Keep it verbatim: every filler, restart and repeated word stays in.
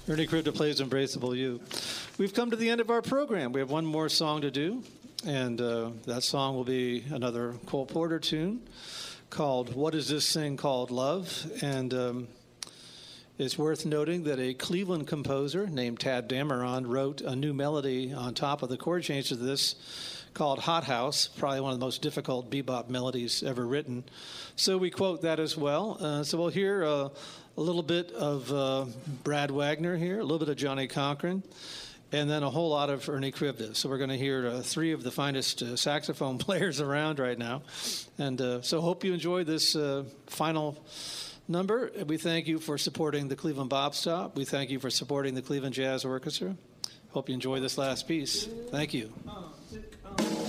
Ernie Krivda plays Embraceable You. We've come to the end of our program. We have one more song to do, and uh, that song will be another Cole Porter tune called What Is This Thing Called Love? And um, it's worth noting that a Cleveland composer named Tad Dameron wrote a new melody on top of the chord change of this called Hot House, probably one of the most difficult bebop melodies ever written. So we quote that as well. Uh, so we'll hear uh, a little bit of uh, Brad Wagner here, a little bit of Johnny Cochran, and then a whole lot of Ernie Krivda. So we're going to hear uh, three of the finest uh, saxophone players around right now. And uh, so hope you enjoy this uh, final number. We thank you for supporting the Cleveland Bop Stop. We thank you for supporting the Cleveland Jazz Orchestra. Hope you enjoy this last piece. Thank you.